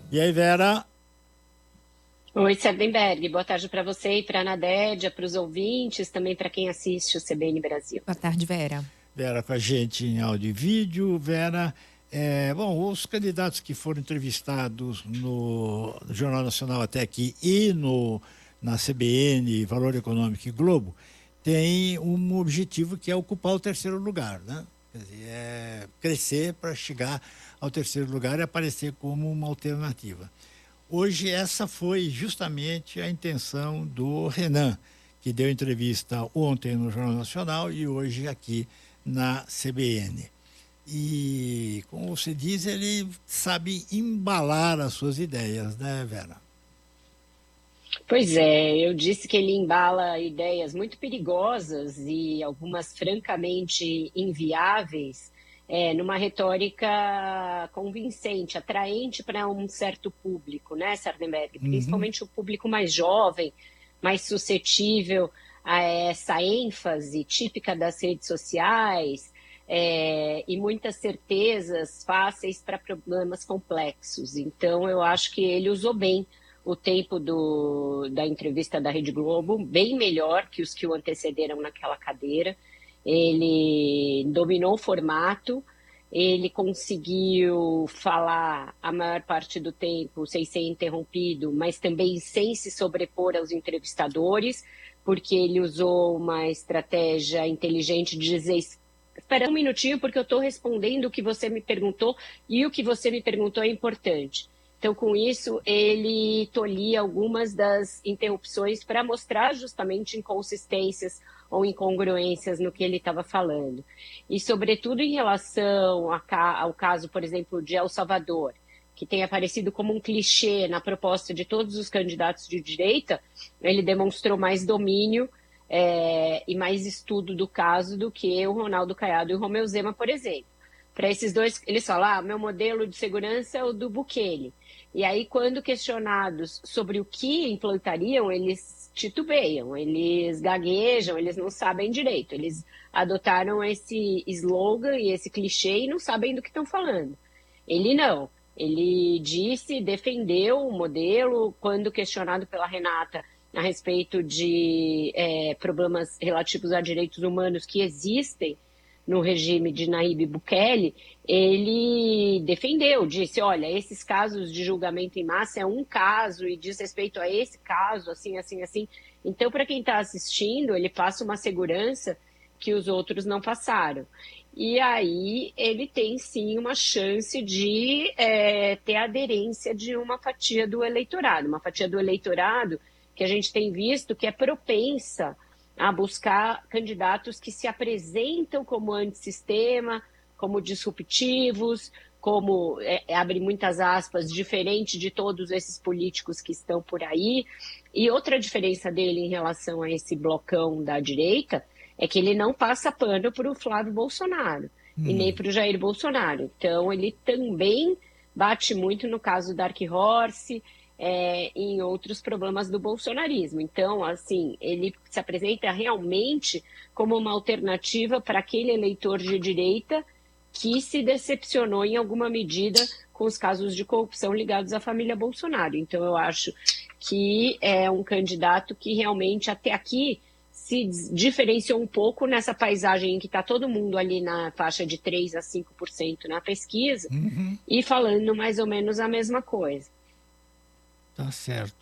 E aí, Vera? Oi, Sardenberg. Boa tarde para você e para a Nadédia, para os ouvintes, também para quem assiste o CBN Brasil. Boa tarde, Vera. Vera com a gente em áudio e vídeo. Vera, bom, os candidatos que foram entrevistados no Jornal Nacional até aqui e na CBN, Valor Econômico e Globo, têm um objetivo que é ocupar o terceiro lugar, né? Quer dizer, é crescer para chegar ao terceiro lugar e aparecer como uma alternativa. Hoje essa foi justamente a intenção do Renan, que deu entrevista ontem no Jornal Nacional e hoje aqui na CBN. E, como você diz, ele sabe embalar as suas ideias, né, Vera? Pois é, eu disse que ele embala ideias muito perigosas e algumas francamente inviáveis, numa retórica convincente, atraente para um certo público, né, Sardenberg? Principalmente o público mais jovem, mais suscetível a essa ênfase típica das redes sociais, e muitas certezas fáceis para problemas complexos. Então, eu acho que ele usou bem o tempo da entrevista da Rede Globo, bem melhor que os que o antecederam naquela cadeira. Ele dominou o formato, ele conseguiu falar a maior parte do tempo sem ser interrompido, mas também sem se sobrepor aos entrevistadores, porque ele usou uma estratégia inteligente de dizer: espera um minutinho, porque eu estou respondendo o que você me perguntou e o que você me perguntou é importante. Então, com isso, ele tolhia algumas das interrupções para mostrar justamente inconsistências ou incongruências no que ele estava falando. E, sobretudo, em relação ao caso, por exemplo, de El Salvador, que tem aparecido como um clichê na proposta de todos os candidatos de direita, ele demonstrou mais domínio e mais estudo do caso do que o Ronaldo Caiado e o Romeu Zema, por exemplo. Para esses dois, eles falam: meu modelo de segurança é o do Bukele. E aí, quando questionados sobre o que implantariam, eles titubeiam, eles gaguejam, eles não sabem direito. Eles adotaram esse slogan e esse clichê e não sabem do que estão falando. Ele não. Ele defendeu o modelo quando questionado pela Renata a respeito de problemas relativos a direitos humanos que existem no regime de Nayib Bukele. Ele defendeu, disse: olha, esses casos de julgamento em massa é um caso e diz respeito a esse caso, assim, assim, assim. Então, para quem está assistindo, ele passa uma segurança que os outros não passaram. E aí ele tem, sim, uma chance de ter aderência de uma fatia do eleitorado que a gente tem visto que é propensa a buscar candidatos que se apresentam como antissistema, como disruptivos, como, abre muitas aspas, diferente de todos esses políticos que estão por aí. E outra diferença dele em relação a esse blocão da direita é que ele não passa pano para o Flávio Bolsonaro e nem para o Jair Bolsonaro. Então, ele também bate muito no caso da Dark Horse, em outros problemas do bolsonarismo. Então, assim, ele se apresenta realmente como uma alternativa para aquele eleitor de direita que se decepcionou em alguma medida com os casos de corrupção ligados à família Bolsonaro. Então, eu acho que é um candidato que realmente, até aqui, se diferenciou um pouco nessa paisagem em que está todo mundo ali na faixa de 3% a 5% na pesquisa, e falando mais ou menos a mesma coisa. Tá certo.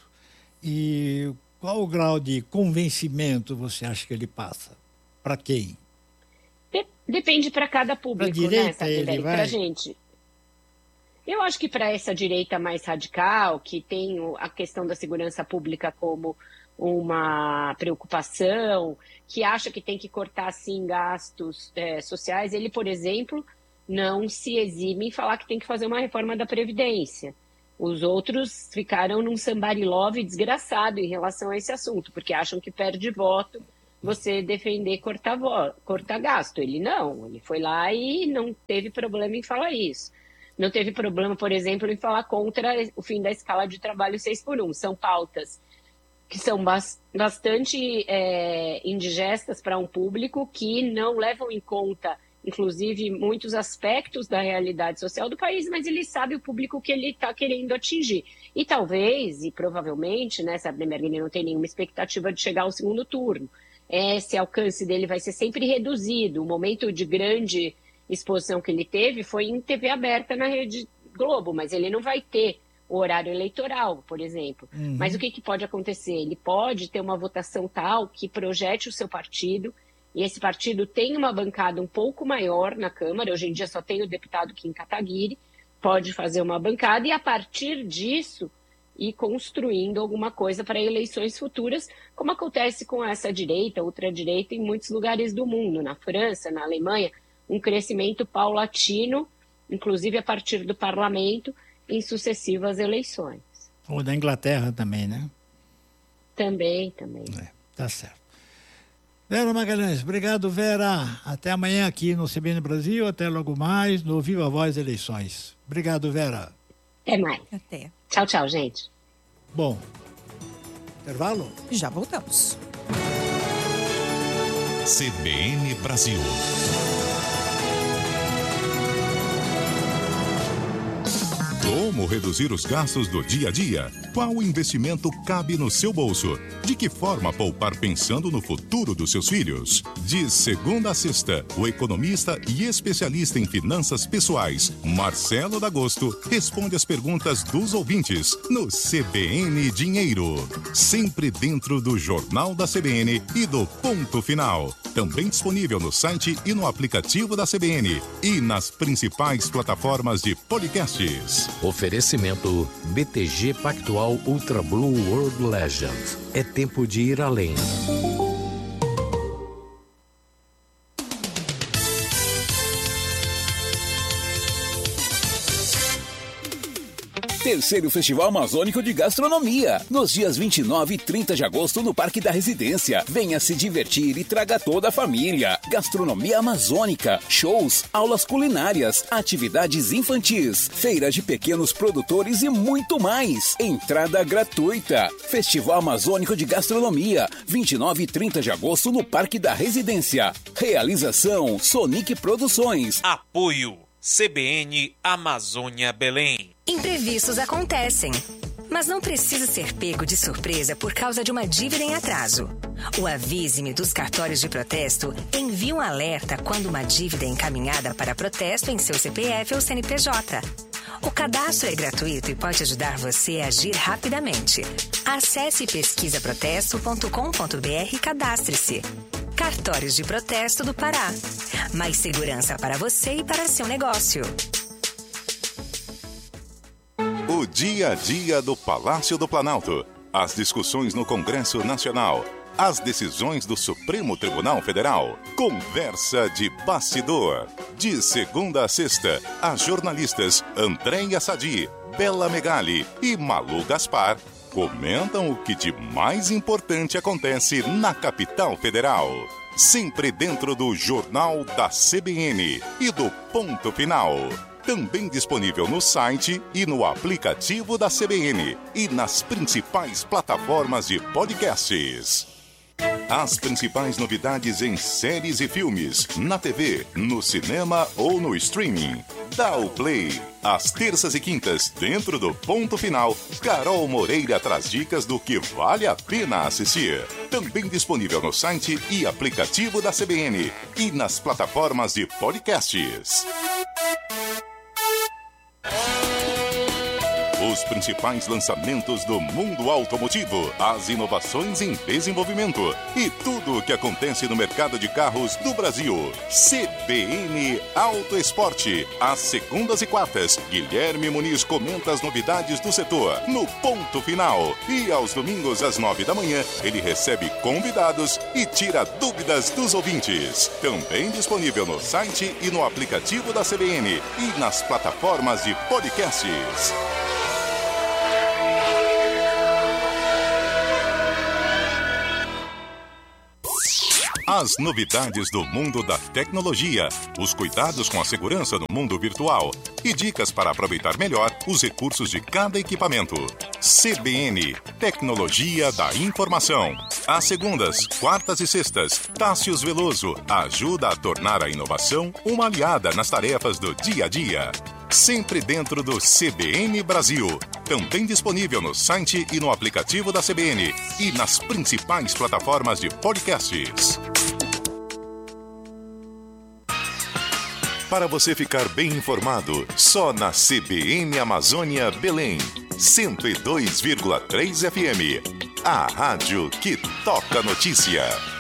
E qual o grau de convencimento você acha que ele passa? Para quem? Depende para cada público, pra direita, né, ele vai? Pra gente. Eu acho que para essa direita mais radical, que tem a questão da segurança pública como uma preocupação, que acha que tem que cortar, sim, gastos sociais, ele, por exemplo, não se exime em falar que tem que fazer uma reforma da Previdência. Os outros ficaram num somebody love desgraçado em relação a esse assunto, porque acham que perde voto você defender cortar gasto. Ele não, ele foi lá e não teve problema em falar isso. Não teve problema, por exemplo, em falar contra o fim da escala de trabalho 6x1. São pautas que são bastante indigestas para um público, que não levam em conta inclusive, muitos aspectos da realidade social do país, mas ele sabe o público que ele está querendo atingir. E talvez, e provavelmente, né, Sabrina, ele não tem nenhuma expectativa de chegar ao segundo turno. Esse alcance dele vai ser sempre reduzido. O momento de grande exposição que ele teve foi em TV aberta na Rede Globo, mas ele não vai ter o horário eleitoral, por exemplo. Mas o que pode acontecer? Ele pode ter uma votação tal que projete o seu partido, e esse partido tem uma bancada um pouco maior na Câmara. Hoje em dia só tem o deputado Kim Kataguiri, pode fazer uma bancada e, a partir disso, ir construindo alguma coisa para eleições futuras, como acontece com essa direita, ultradireita, em muitos lugares do mundo, na França, na Alemanha, um crescimento paulatino, inclusive a partir do parlamento, em sucessivas eleições. Ou da Inglaterra também, né? Também. Tá certo. Vera Magalhães, obrigado, Vera. Até amanhã aqui no CBN Brasil, até logo mais no Viva Voz Eleições. Obrigado, Vera. Até mais. Até. Tchau, gente. Bom, intervalo? Já voltamos. CBN Brasil. Como reduzir os gastos do dia a dia? Qual investimento cabe no seu bolso? De que forma poupar pensando no futuro dos seus filhos? De segunda a sexta, o economista e especialista em finanças pessoais, Marcelo D'Agosto, responde as perguntas dos ouvintes no CBN Dinheiro. Sempre dentro do Jornal da CBN e do Ponto Final. Também disponível no site e no aplicativo da CBN e nas principais plataformas de podcasts. Oferecimento BTG Pactual Ultra Blue World Legend. É tempo de ir além. Terceiro Festival Amazônico de Gastronomia, nos dias 29 e 30 de agosto no Parque da Residência. Venha se divertir e traga toda a família. Gastronomia amazônica, shows, aulas culinárias, atividades infantis, feira de pequenos produtores e muito mais. Entrada gratuita. Festival Amazônico de Gastronomia, 29 e 30 de agosto no Parque da Residência. Realização Sonic Produções. Apoio CBN Amazônia Belém. Imprevistos acontecem, mas não precisa ser pego de surpresa por causa de uma dívida em atraso. O Avise-me dos cartórios de protesto envia um alerta quando uma dívida é encaminhada para protesto em seu CPF ou CNPJ. O cadastro é gratuito e pode ajudar você a agir rapidamente. Acesse pesquisaprotesto.com.br e cadastre-se. Cartórios de Protesto do Pará. Mais segurança para você e para seu negócio. O dia a dia do Palácio do Planalto. As discussões no Congresso Nacional. As decisões do Supremo Tribunal Federal. Conversa de bastidor. De segunda a sexta, as jornalistas Andréia Sadi, Bela Megali e Malu Gaspar comentam o que de mais importante acontece na capital federal. Sempre dentro do Jornal da CBN e do Ponto Final. Também disponível no site e no aplicativo da CBN e nas principais plataformas de podcasts. As principais novidades em séries e filmes, na TV, no cinema ou no streaming. Dá o play. Às terças e quintas, dentro do Ponto Final, Carol Moreira traz dicas do que vale a pena assistir. Também disponível no site e aplicativo da CBN e nas plataformas de podcasts. Os principais lançamentos do mundo automotivo, as inovações em desenvolvimento e tudo o que acontece no mercado de carros do Brasil. CBN Auto Esporte. Às segundas e quartas, Guilherme Muniz comenta as novidades do setor no Ponto Final. E aos domingos, às 9 da manhã, ele recebe convidados e tira dúvidas dos ouvintes. Também disponível no site e no aplicativo da CBN e nas plataformas de podcasts. As novidades do mundo da tecnologia, os cuidados com a segurança no mundo virtual e dicas para aproveitar melhor os recursos de cada equipamento. CBN, Tecnologia da Informação. Às segundas, quartas e sextas, Tássius Veloso ajuda a tornar a inovação uma aliada nas tarefas do dia a dia. Sempre dentro do CBN Brasil. Também disponível no site e no aplicativo da CBN e nas principais plataformas de podcasts. Para você ficar bem informado, só na CBN Amazônia Belém, 102,3 FM. A rádio que toca notícia.